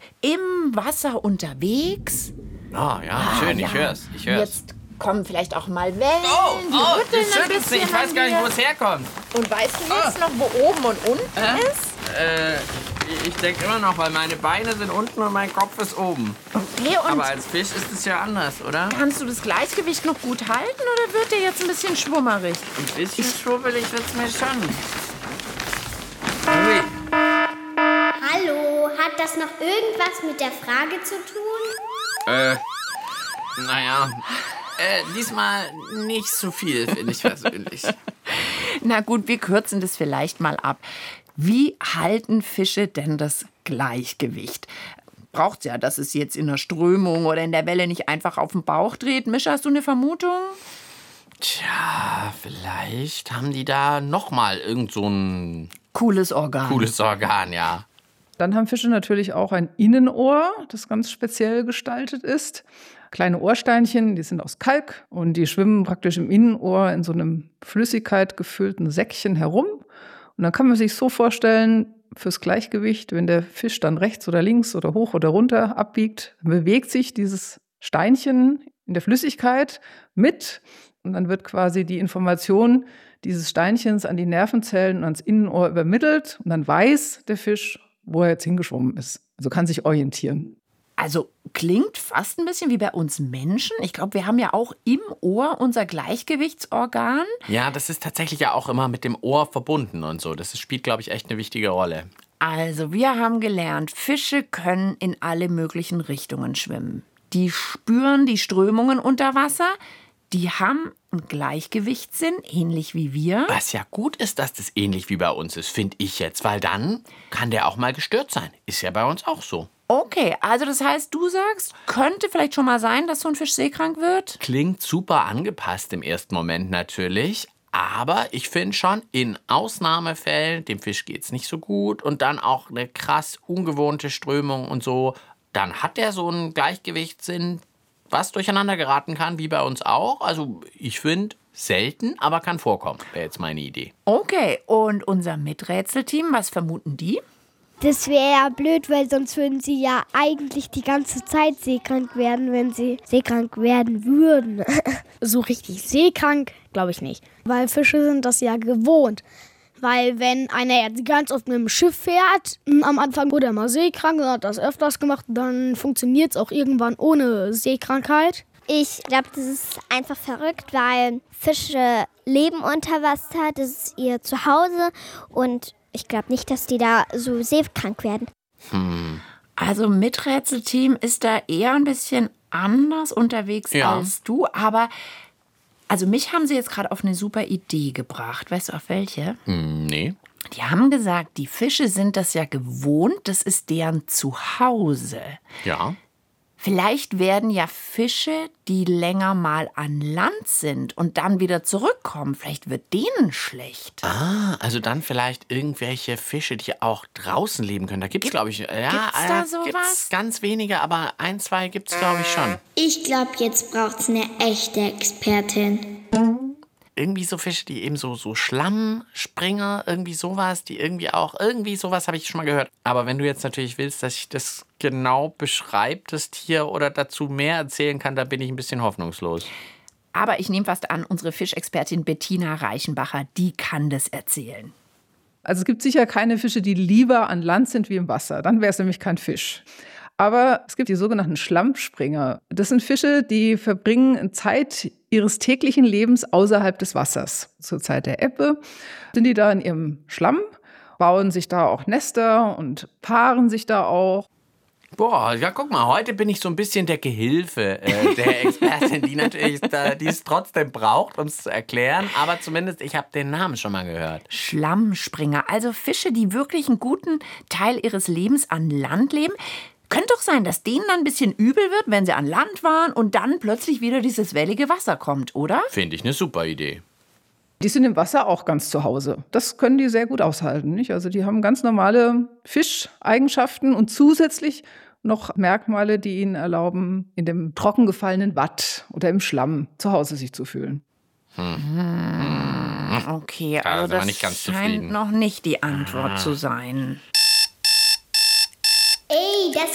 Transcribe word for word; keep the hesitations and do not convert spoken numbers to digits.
im Wasser unterwegs. Oh ja, schön, ja. ich hör's, ich hör's. Jetzt kommen vielleicht auch mal Wellen. Oh, die oh, rütteln das ein schüttelt's bisschen nicht. Ich weiß an gar nicht, dir. wo es herkommt. Und weißt du jetzt noch, wo oben und unten Äh? ist? Äh, ich denke immer noch, weil meine Beine sind unten und mein Kopf ist oben. Okay, und Aber als Fisch ist es ja anders, oder? kannst du das Gleichgewicht noch gut halten oder wird dir jetzt ein bisschen schwummerig? Ein bisschen schwubbelig wird's mir schon. Ui. Hallo, hat das noch irgendwas mit der Frage zu tun? Äh, naja, äh, diesmal nicht so viel, finde ich persönlich. Na gut, wir kürzen das vielleicht mal ab. Wie halten Fische denn das Gleichgewicht? Braucht's ja, dass es jetzt in der Strömung oder in der Welle nicht einfach auf den Bauch dreht. Mischa, hast du eine Vermutung? Tja, vielleicht haben die da noch mal irgend so ein Cooles Organ. cooles Organ, ja. Dann haben Fische natürlich auch ein Innenohr, das ganz speziell gestaltet ist. Kleine Ohrsteinchen, die sind aus Kalk und die schwimmen praktisch im Innenohr in so einem Flüssigkeit gefüllten Säckchen herum. Und dann kann man sich so vorstellen, fürs Gleichgewicht, wenn der Fisch dann rechts oder links oder hoch oder runter abbiegt, dann bewegt sich dieses Steinchen in der Flüssigkeit mit und dann wird quasi die Information dieses Steinchens an die Nervenzellen und ans Innenohr übermittelt und dann weiß der Fisch, wo er jetzt hingeschwommen ist. Also kann sich orientieren. Also klingt fast ein bisschen wie bei uns Menschen. Ich glaube, wir haben ja auch im Ohr unser Gleichgewichtsorgan. Ja, das ist tatsächlich ja auch immer mit dem Ohr verbunden und so. Das spielt, glaube ich, echt eine wichtige Rolle. Also, wir haben gelernt, Fische können in alle möglichen Richtungen schwimmen. Die spüren die Strömungen unter Wasser. Die haben einen Gleichgewichtssinn, ähnlich wie wir. Was ja gut ist, dass das ähnlich wie bei uns ist, finde ich jetzt. Weil dann kann der auch mal gestört sein. Ist ja bei uns auch so. Okay, also das heißt, du sagst, könnte vielleicht schon mal sein, dass so ein Fisch seekrank wird? Klingt super angepasst im ersten Moment natürlich. Aber ich finde schon, in Ausnahmefällen, dem Fisch geht's nicht so gut und dann auch eine krass ungewohnte Strömung und so, dann hat er so einen Gleichgewichtssinn, was durcheinander geraten kann, wie bei uns auch. Also ich finde, selten, aber kann vorkommen, wäre jetzt meine Idee. Okay, und unser Miträtselteam, was vermuten die? Das wäre ja blöd, weil sonst würden sie ja eigentlich die ganze Zeit seekrank werden, wenn sie seekrank werden würden. So richtig seekrank, glaube ich nicht. Weil Fische sind das ja gewohnt. Weil wenn einer jetzt ganz oft mit dem Schiff fährt, am Anfang wurde er mal seekrank und hat das öfters gemacht, dann funktioniert es auch irgendwann ohne Seekrankheit. Ich glaube, das ist einfach verrückt, weil Fische leben unter Wasser, das ist ihr Zuhause und ich glaube nicht, dass die da so seekrank werden. Hm. Also Miträtselteam ist da eher ein bisschen anders unterwegs Ja. als du, aber also mich haben sie jetzt gerade auf eine super Idee gebracht. Weißt du, auf welche? Hm, nee. Die haben gesagt, die Fische sind das ja gewohnt, das ist deren Zuhause. Ja. Vielleicht werden ja Fische, die länger mal an Land sind und dann wieder zurückkommen, vielleicht wird denen schlecht. Ah, also dann vielleicht irgendwelche Fische, die auch draußen leben können. Da gibt es, glaube ich, ja, gibt's da äh, sowas? gibt's ganz wenige, aber ein, zwei gibt es, glaube ich, schon. Ich glaube, jetzt braucht es eine echte Expertin. Irgendwie so Fische, die eben so, so Schlammspringer, irgendwie sowas, die irgendwie auch, irgendwie sowas habe ich schon mal gehört. Aber wenn du jetzt natürlich willst, dass ich das genau beschreibe, das Tier, oder dazu mehr erzählen kann, da bin ich ein bisschen hoffnungslos. Aber ich nehme fast an, unsere Fischexpertin Bettina Reichenbacher, die kann das erzählen. Also es gibt sicher keine Fische, die lieber an Land sind wie im Wasser. Dann wäre es nämlich kein Fisch. Aber es gibt die sogenannten Schlammspringer. Das sind Fische, die verbringen Zeit ihres täglichen Lebens außerhalb des Wassers. Zur Zeit der Ebbe sind die da in ihrem Schlamm, bauen sich da auch Nester und paaren sich da auch. Boah, ja, guck mal, heute bin ich so ein bisschen der Gehilfe äh, der Expertin, die natürlich da, die es trotzdem braucht, um es zu erklären. Aber zumindest, ich habe den Namen schon mal gehört. Schlammspringer, also Fische, die wirklich einen guten Teil ihres Lebens an Land leben. Könnte doch sein, dass denen dann ein bisschen übel wird, wenn sie an Land waren und dann plötzlich wieder dieses wellige Wasser kommt, oder? Finde ich eine super Idee. Die sind im Wasser auch ganz zu Hause. Das können die sehr gut aushalten, nicht? Also die haben ganz normale Fischeigenschaften und zusätzlich noch Merkmale, die ihnen erlauben, in dem trocken gefallenen Watt oder im Schlamm zu Hause sich zu fühlen. Hm. Okay, Da also sind wir das nicht ganz scheint zufrieden. noch nicht die Antwort zu sein. Ey, das